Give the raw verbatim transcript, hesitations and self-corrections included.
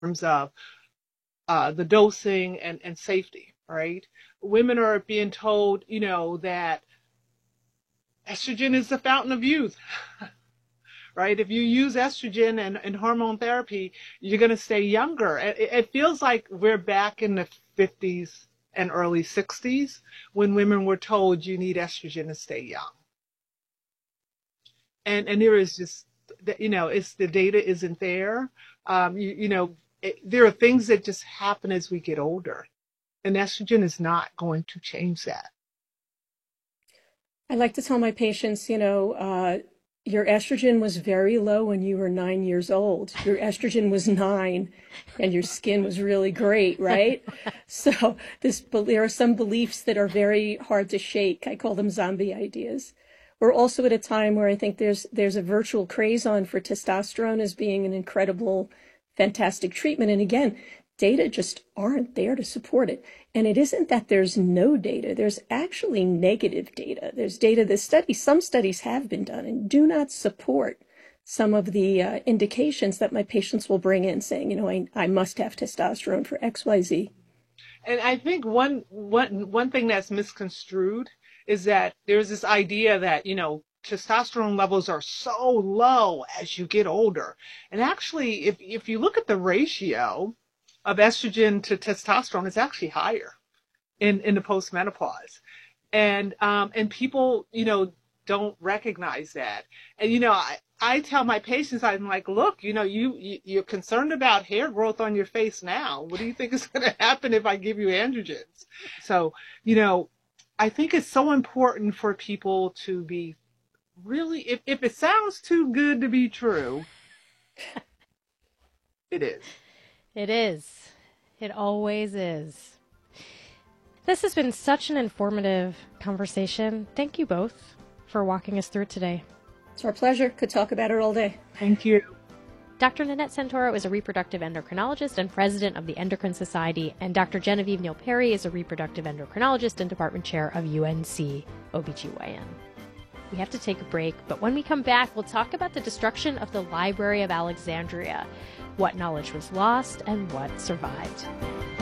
terms of uh, the dosing and, and safety, right? Women are being told, you know, that estrogen is the fountain of youth, right? If you use estrogen and, and hormone therapy, you're going to stay younger. It, it feels like we're back in the fifties and early sixties when women were told you need estrogen to stay young. And and there is just, you know, it's the data isn't there. Um, you, you know, it, there are things that just happen as we get older, and estrogen is not going to change that. I like to tell my patients, you know, uh, your estrogen was very low when you were nine years old. Your estrogen was nine and your skin was really great, right? So this, there are some beliefs that are very hard to shake. I call them zombie ideas. We're also at a time where I think there's there's a virtual craze on for testosterone as being an incredible, fantastic treatment. And again, data just aren't there to support it. And it isn't that there's no data. There's actually negative data. There's data that studies, some studies have been done and do not support some of the uh, indications that my patients will bring in saying, you know, I, I must have testosterone for X Y Z. And I think one one one thing that's misconstrued is that there's this idea that, you know, testosterone levels are so low as you get older. And actually, if if you look at the ratio of estrogen to testosterone, it's actually higher in, in the postmenopause. And um, and people, you know, don't recognize that. And, you know, I, I tell my patients, I'm like, look, you know, you, you, you're concerned about hair growth on your face now. What do you think is going to happen if I give you androgens? So, you know, I think it's so important for people to be really, if, if it sounds too good to be true, it is. It is. It always is. This has been such an informative conversation. Thank you both for walking us through it today. It's our pleasure. Could talk about it all day. Thank you. Doctor Nanette Santoro is a reproductive endocrinologist and president of the Endocrine Society, and Doctor Genevieve Neal Perry is a reproductive endocrinologist and department chair of U N C O B G Y N. We have to take a break, but when we come back, we'll talk about the destruction of the Library of Alexandria, what knowledge was lost and what survived.